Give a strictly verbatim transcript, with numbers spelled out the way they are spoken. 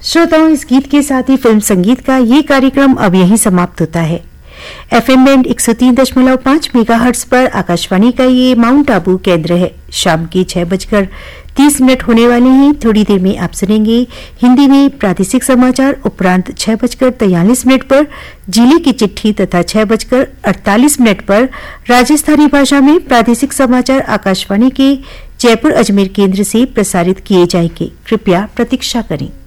श्रोताओं, इस गीत के साथ ही फिल्म संगीत का ये कार्यक्रम अब यहीं समाप्त होता है। एफएम बैंड एक सौ तीन दशमलव पाँच मेगाहर्ट्ज पर आकाशवाणी का ये माउंट आबू केंद्र है। शाम के छह बजकर तीस मिनट होने वाले हैं। थोड़ी देर में आप सुनेंगे हिंदी में प्रादेशिक समाचार, उपरांत छह बजकर तैंतालीस मिनट पर जिले की चिट्ठी तथा छह बजकर अड़तालीस मिनट पर राजस्थानी भाषा में प्रादेशिक समाचार आकाशवाणी के जयपुर अजमेर केंद्र से प्रसारित किए जाएंगे। कृपया प्रतीक्षा करें।